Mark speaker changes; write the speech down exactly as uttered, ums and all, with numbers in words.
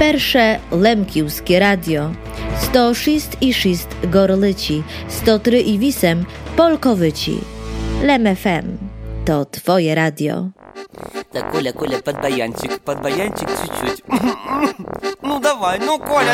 Speaker 1: Persze Lemkiwskie Radio, sto sześć i sześć Gorlici, sto trzy i osiem Polkowyci. Lem F M to twoje radio.
Speaker 2: Так, Коля, Коля, под баянчик, под баянчик чуть-чуть. Ну давай, ну, Коля,